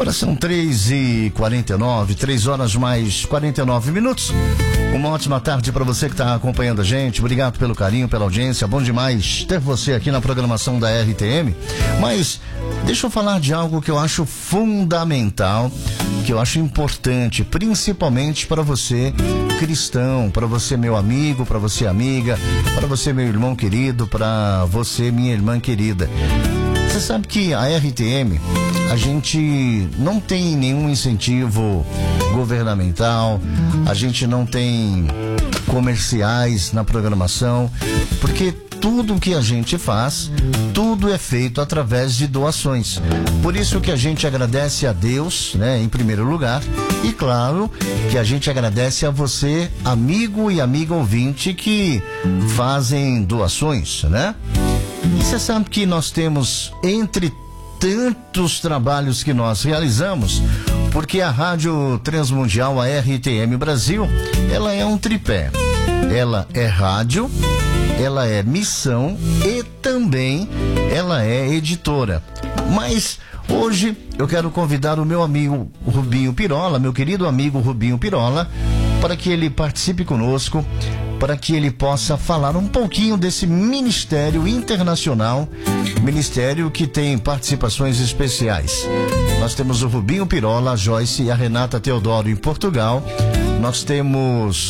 Agora são 3h49, 3 horas mais 49 minutos. Uma ótima tarde para você que está acompanhando a gente. Obrigado pelo carinho, pela audiência. Bom demais ter você aqui na programação da RTM. Mas deixa eu falar de algo que eu acho fundamental, que eu acho importante, principalmente para você cristão, para você meu amigo, para você amiga, para você meu irmão querido, para você minha irmã querida. Você sabe que a RTM, a gente não tem nenhum incentivo governamental, a gente não tem comerciais na programação, porque tudo que a gente faz, tudo é feito através de doações. Por isso que a gente agradece a Deus, né, em primeiro lugar, e claro que a gente agradece a você, amigo e amiga ouvinte, que fazem doações, né? E você sabe que nós temos, entre tantos trabalhos que nós realizamos, porque a Rádio Transmundial, a RTM Brasil, ela é um tripé. Ela é rádio, ela é missão e também ela é editora. Mas hoje eu quero convidar o meu amigo Rubinho Pirola, meu querido amigo Rubinho Pirola, para que ele participe conosco, para que ele possa falar um pouquinho desse ministério internacional, ministério que tem participações especiais. Nós temos o Rubinho Pirola, a Joyce e a Renata Teodoro em Portugal. Nós temos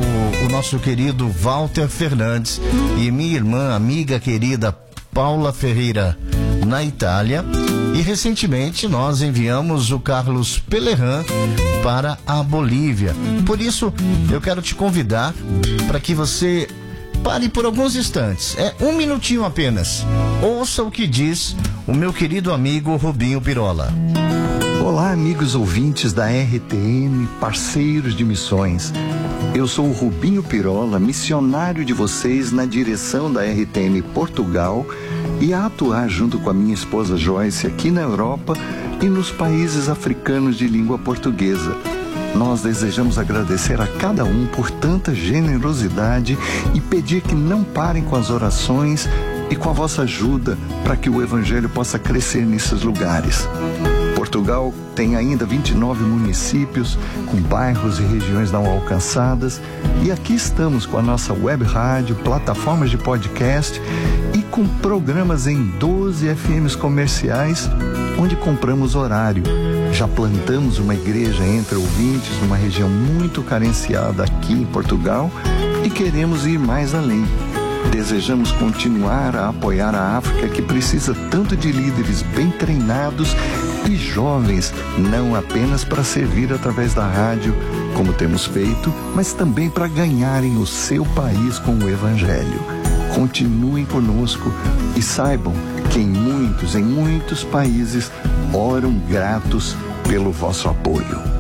o nosso querido Walter Fernandes e minha irmã, amiga querida Paula Ferreira na Itália. E recentemente nós enviamos o Carlos Pelerran para a Bolívia. Por isso eu quero te convidar para que você pare por alguns instantes, um minutinho apenas. Ouça o que diz o meu querido amigo Rubinho Pirola. Olá, amigos ouvintes da RTM, parceiros de missões. Eu sou o Rubinho Pirola, missionário de vocês na direção da RTM Portugal e a atuar junto com a minha esposa Joyce aqui na Europa e nos países africanos de língua portuguesa. Nós desejamos agradecer a cada um por tanta generosidade e pedir que não parem com as orações e com a vossa ajuda para que o Evangelho possa crescer nesses lugares. Portugal tem ainda 29 municípios com bairros e regiões não alcançadas, e aqui estamos com a nossa web rádio, plataformas de podcast e com programas em 12 FMs comerciais onde compramos horário. Já plantamos uma igreja entre ouvintes numa região muito carenciada aqui em Portugal e queremos ir mais além. Desejamos continuar a apoiar a África, que precisa tanto de líderes bem treinados e jovens, não apenas para servir através da rádio, como temos feito, mas também para ganharem o seu país com o Evangelho. Continuem conosco e saibam que em muitos países oram gratos pelo vosso apoio.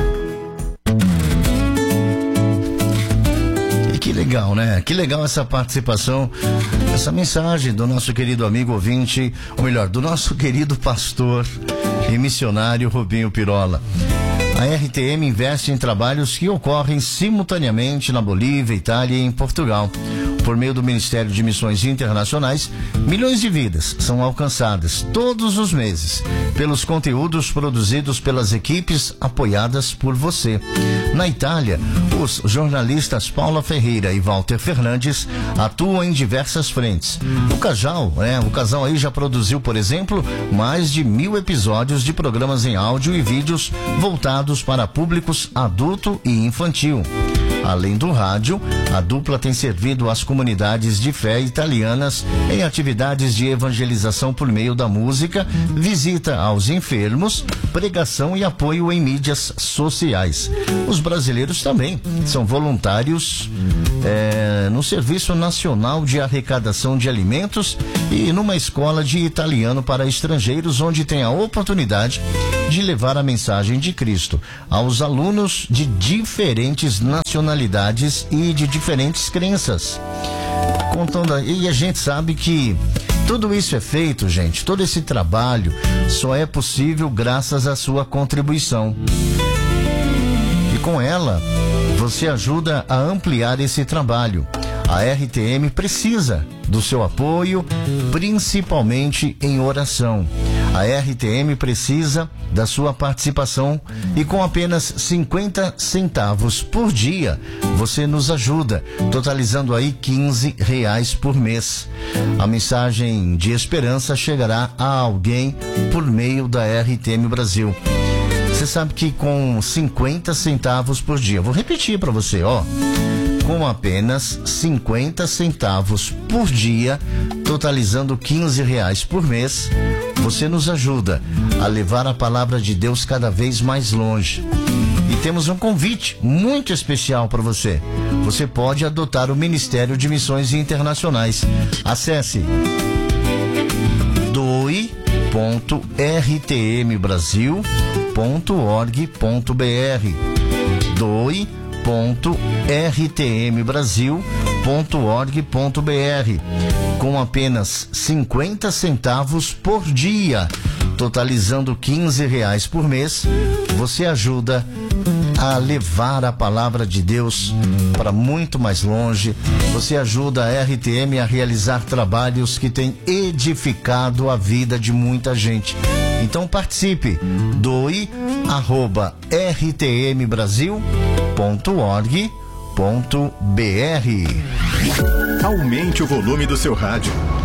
Que legal, né? Que legal essa participação, essa mensagem do nosso querido amigo ouvinte, ou melhor, do nosso querido pastor e missionário Rubinho Pirola. A RTM investe em trabalhos que ocorrem simultaneamente na Bolívia, Itália e em Portugal. Por meio do Ministério de Missões Internacionais, milhões de vidas são alcançadas todos os meses pelos conteúdos produzidos pelas equipes apoiadas por você. Na Itália, os jornalistas Paula Ferreira e Walter Fernandes atuam em diversas frentes. O casal aí já produziu, por exemplo, mais de 1000 episódios de programas em áudio e vídeos voltados para públicos adulto e infantil. Além do rádio, a dupla tem servido às comunidades de fé italianas em atividades de evangelização por meio da música, visita aos enfermos, pregação e apoio em mídias sociais. Os brasileiros também são voluntários no Serviço Nacional de Arrecadação de Alimentos e numa escola de italiano para estrangeiros, onde tem a oportunidade de levar a mensagem de Cristo aos alunos de diferentes nacionalidades e de diferentes crenças. E a gente sabe que tudo isso é feito, gente, todo esse trabalho só é possível graças à sua contribuição. E com ela, você ajuda a ampliar esse trabalho. A RTM precisa do seu apoio, principalmente em oração. A RTM precisa da sua participação e com apenas 50 centavos por dia você nos ajuda, totalizando aí R$15 por mês. A mensagem de esperança chegará a alguém por meio da RTM Brasil. Você sabe que com 50 centavos por dia, vou repetir para você, ó. Com apenas 50 centavos por dia, totalizando R$15 por mês, você nos ajuda a levar a palavra de Deus cada vez mais longe. E temos um convite muito especial para você. Você pode adotar o Ministério de Missões Internacionais. Acesse doe.rtmbrasil.org.br doe.rtmbrasil.org.br. Com apenas 50 centavos por dia, totalizando R$15 por mês, você ajuda a levar a palavra de Deus para muito mais longe. Você ajuda a RTM a realizar trabalhos que têm edificado a vida de muita gente. Então participe, doe@rtmbrasil.org.br. Aumente o volume do seu rádio.